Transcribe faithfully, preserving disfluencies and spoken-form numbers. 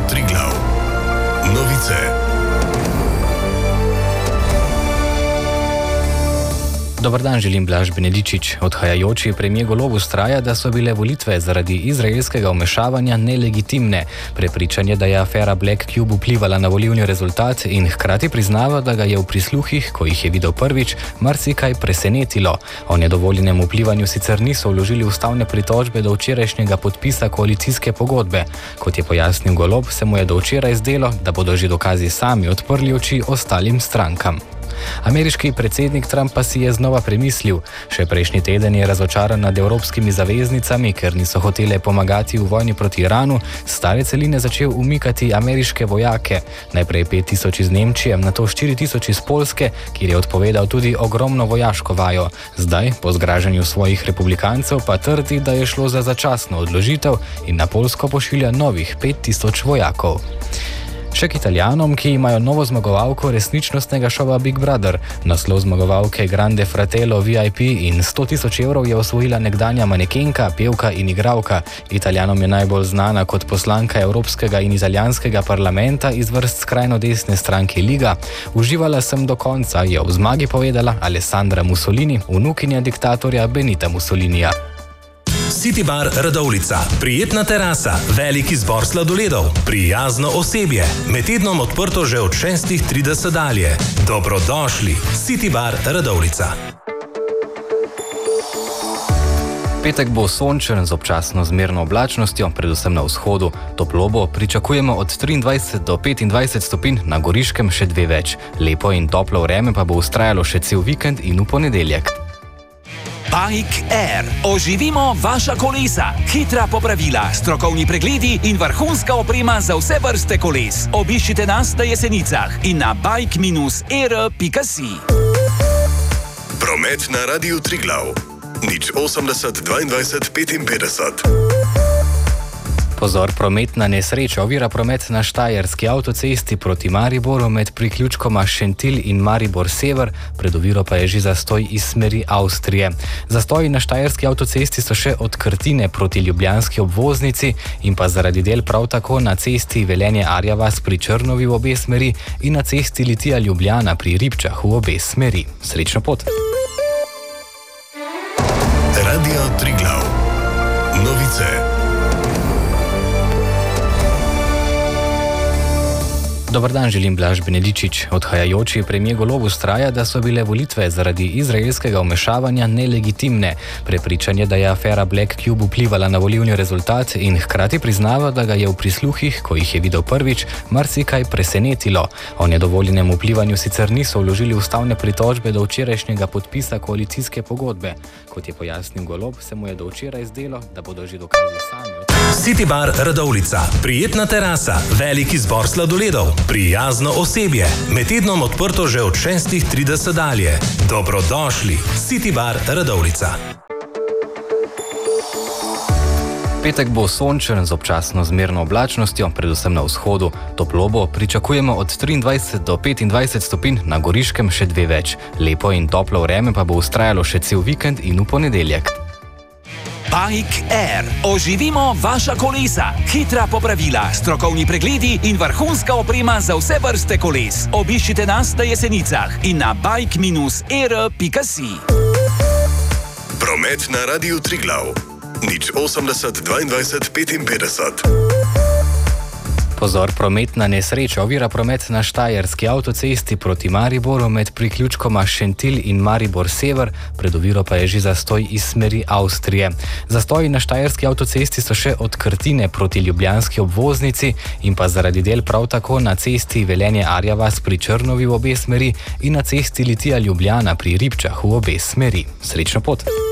Triglav. Novice. Dobar dan, želim Blaž Benedičič. Odhajajoči premijer Golob vztraja, da so bile volitve zaradi izraelskega vmešavanja nelegitimne. Prepričan je, da je afera Black Cube vplivala na volilni rezultat in hkrati priznava, da ga je v prisluhih, ko jih je videl prvič, marsikaj presenetilo. O nedovoljenem vplivanju sicer niso vložili ustavne pritožbe do včerajšnjega podpisa koalicijske pogodbe. Kot je pojasnil Golob, se mu je do včeraj zdelo, da bodo že dokazi sami odprli oči ostalim strankam. Ameriški predsednik Trump pa si je znova premislil. Še prejšnji teden je razočaran nad evropskimi zaveznicami, ker niso hotele pomagati v vojni proti Iranu, stare celine začel umikati ameriške vojake. Najprej pet tisoč iz Nemčije, nato štiri tisoč iz Poljske, kjer je odpovedal tudi ogromno vojaško vajo. Zdaj, po zgražanju svojih republikancev, pa trdi, da je šlo za začasno odložitev in na Poljsko pošilja novih pet tisoč vojakov. Še k Italijanom, ki imajo novo zmagovalko resničnostnega šova Big Brother. Naslov zmagovalke Grande Fratello V I P in sto tisoč evrov je osvojila nekdanja manekenka, pevka in igralka. Italijanom je najbolj znana kot poslanka Evropskega in italijanskega parlamenta iz vrst skrajno desne stranke Liga. Uživala sem do konca, je v zmagi povedala Alessandra Mussolini, vnukinja diktatorja Benita Mussolinija. City Bar Radovljica. Prijetna terasa, velik izbor sladoledov, prijazno osebje. Med tednom odprto že od šestih trideset dalje. Dobrodošli. City Bar Radovljica. Petek bo sončen z občasno zmerno oblačnostjo, predvsem na vzhodu. Toplo bo pričakujemo od triindvajset do petindvajset stopinj, na Goriškem še dve več. Lepo in toplo vreme pa bo vztrajalo še cel vikend in v ponedeljek. Bike Air. Oživimo vaša kolesa. Hitra popravila, strokovni pregledi in vrhunska oprema za vse vrste koles. Obiščite nas na Jesenicah in na bike air pika si. Promet na Radiu Triglav. nič osemdeset dvaindvajset petinpetdeset. Pozor, prometna nesreča ovira promet na štajerski avtocesti proti Mariboru med priključkoma Šentilj in Maribor Sever, pred oviro pa je že zastoj iz smeri Avstrije. Zastoji na štajerski avtocesti so še od Krtine proti ljubljanski obvoznici in pa zaradi del prav tako na cesti Velenje-Arja vas pri Črnovi v obe smeri in na cesti Litija-Ljubljana pri Ribčah v obe smeri. Srečno pot! Radio Triglav. Novice. Dobar dan, želim Blaž Benedičič. Odhajajoči premijer Golob vztraja, da so bile volitve zaradi izraelskega vmešavanja nelegitimne. Prepričan je, da je afera Black Cube vplivala na volilni rezultat in hkrati priznava, da ga je v prisluhih, ko jih je videl prvič, marsikaj presenetilo. O nedovoljenem vplivanju sicer niso vložili ustavne pritožbe do včerajšnjega podpisa koalicijske pogodbe. Kot je pojasnil Golob, se mu je do včeraj zdelo, da bodo že dokazi sami od... City Bar Radovljica. Prijetna terasa, velik izbor sladoledov, prijazno osebje. Med tednom odprto že od šestih trideset dalje. Dobrodošli. City Bar Radovljica. Petek bo sončen z občasno zmerno oblačnostjo, predvsem na vzhodu. Toplo bo pričakujemo od triindvajset do petindvajset stopinj, na Goriškem še dve več. Lepo in toplo vreme pa bo vztrajalo še cel vikend in v ponedeljek. Bike Air. Oživimo vaša kolesa. Hitra popravila, strokovni pregledi in vrhunska oprema za vse vrste koles. Obiščite nas na Jesenicah in na bike air pika si. Promet na Radiu Triglav. nič osemdeset dvaindvajset petinpetdeset. Pozor, prometna nesreča ovira promet na štajerski avtocesti proti Mariboru med priključkoma Šentilj in Maribor Sever, pred oviro pa je že zastoj iz smeri Avstrije. Zastoji na štajerski avtocesti so še od Krtine proti ljubljanski obvoznici in pa zaradi del prav tako na cesti Velenje-Arja vas pri Črnovi v obe smeri in na cesti Litija-Ljubljana pri Ribčah v obe smeri. Srečno pot!